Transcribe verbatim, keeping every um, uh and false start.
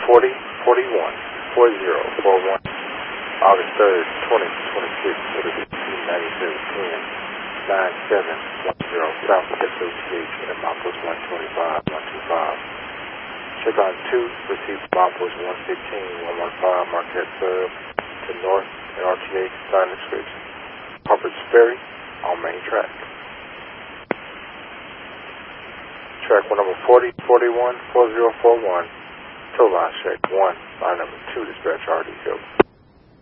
forty forty-one, forty forty-one, August third, twenty twenty-six, it is ninety-seven ten, nine seven one zero, South S O T H at milepost one twenty-five, one twenty-five. Check on two, receive milepost one fifteen, one fifteen, Marquette Sub to north at R T H, sign description. Harper's Ferry on main track. Track one number forty forty-one, forty forty-one, tow line check one, line number two, dispatch R D O.